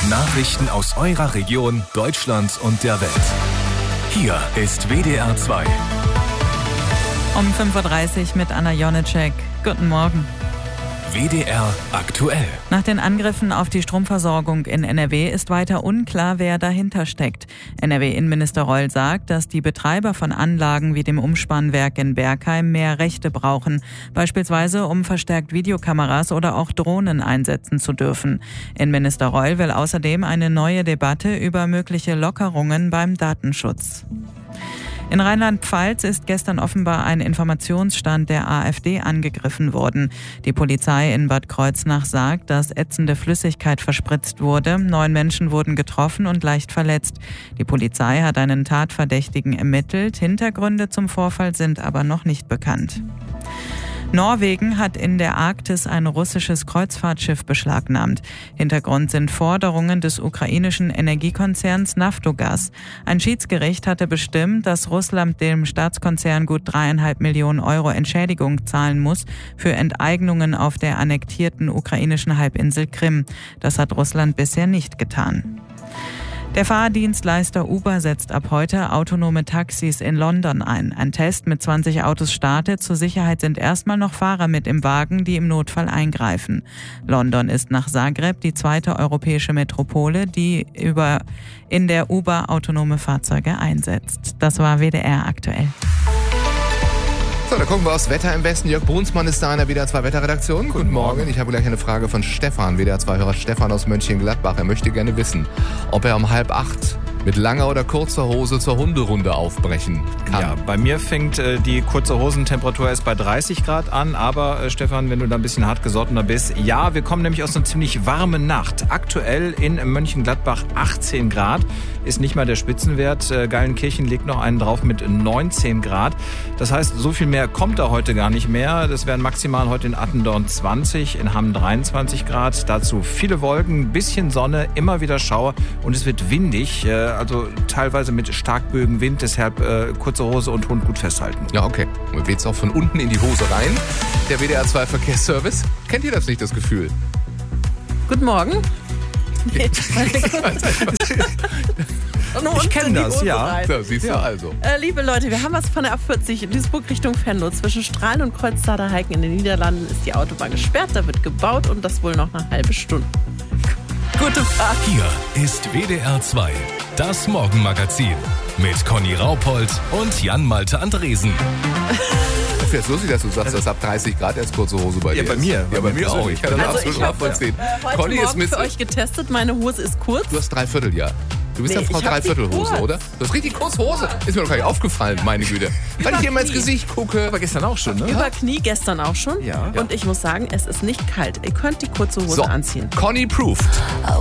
Nachrichten aus eurer Region, Deutschland und der Welt. Hier ist WDR 2. Um 5.30 Uhr mit Anna Jonitschek. Guten Morgen. WDR aktuell. Nach den Angriffen auf die Stromversorgung in NRW ist weiter unklar, wer dahinter steckt. NRW-Innenminister Reul sagt, dass die Betreiber von Anlagen wie dem Umspannwerk in Bergheim mehr Rechte brauchen, beispielsweise um verstärkt Videokameras oder auch Drohnen einsetzen zu dürfen. Innenminister Reul will außerdem eine neue Debatte über mögliche Lockerungen beim Datenschutz. In Rheinland-Pfalz ist gestern offenbar ein Informationsstand der AfD angegriffen worden. Die Polizei in Bad Kreuznach sagt, dass ätzende Flüssigkeit verspritzt wurde. 9 Menschen wurden getroffen und leicht verletzt. Die Polizei hat einen Tatverdächtigen ermittelt. Hintergründe zum Vorfall sind aber noch nicht bekannt. Norwegen hat in der Arktis ein russisches Kreuzfahrtschiff beschlagnahmt. Hintergrund sind Forderungen des ukrainischen Energiekonzerns Naftogaz. Ein Schiedsgericht hatte bestimmt, dass Russland dem Staatskonzern gut 3,5 Millionen Euro Entschädigung zahlen muss für Enteignungen auf der annektierten ukrainischen Halbinsel Krim. Das hat Russland bisher nicht getan. Der Fahrdienstleister Uber setzt ab heute autonome Taxis in London ein. Ein Test mit 20 Autos startet. Zur Sicherheit sind erstmal noch Fahrer mit im Wagen, die im Notfall eingreifen. London ist nach Zagreb die zweite europäische Metropole, die in der Uber autonome Fahrzeuge einsetzt. Das war WDR aktuell. So, dann gucken wir aufs Wetter im Westen. Jörg Brunsmann ist da in der WDR 2 Wetterredaktion. Guten Morgen. Ich habe gleich eine Frage von Stefan, WDR 2-Hörer Stefan aus Mönchengladbach. Er möchte gerne wissen, ob er um 7:30 mit langer oder kurzer Hose zur Hunderunde aufbrechen kann. Ja, bei mir fängt die kurze Hosentemperatur erst bei 30 Grad an. Aber Stefan, wenn du da ein bisschen hartgesottener bist, ja, wir kommen nämlich aus einer ziemlich warmen Nacht. Aktuell in Mönchengladbach 18 Grad. Ist nicht mal der Spitzenwert. Geilenkirchen legt noch einen drauf mit 19 Grad. Das heißt, so viel mehr kommt da heute gar nicht mehr. Das wären maximal heute in Attendorn 20, in Hamm 23 Grad. Dazu viele Wolken, bisschen Sonne, immer wieder Schauer und es wird windig. Also teilweise mit starkböigem Wind. Deshalb kurze Hose und Hund gut festhalten. Ja, okay. Und weht's auch von unten in die Hose rein. Der WDR 2 Verkehrsservice. Kennt ihr das nicht, das Gefühl? Guten Morgen. Ich kenne das, ja. So, siehst du also. Liebe Leute, wir haben was von der A40 Duisburg Richtung Venlo. Zwischen Strahlen und Kreuztader-Heiken in den Niederlanden ist die Autobahn gesperrt. Da wird gebaut und das wohl noch eine halbe Stunde. Gute Fahrt. Hier ist WDR 2, das Morgenmagazin mit Conny Raupold und Jan-Malte Andresen. Ich finde es lustig, dass du sagst, dass ab 30 Grad erst kurze Hose bei dir ist. Ja, bei mir. Ja, bei mir auch. Ich kann das absolut nachvollziehen. Heute Conny ist Morgen für euch getestet. Meine Hose ist kurz. Du hast Dreivierteljahr. Du bist ja Frau ich hab die Dreiviertelhose, kurz. oder? Du hast richtig kurze Hose. Ist mir doch gar nicht aufgefallen, meine Güte. Weil ich dir immer ins Gesicht gucke. Aber gestern auch schon, ne? Über Knie gestern auch schon. Ja. Und ich muss sagen, es ist nicht kalt. Ihr könnt die kurze Hose anziehen. Conny proved.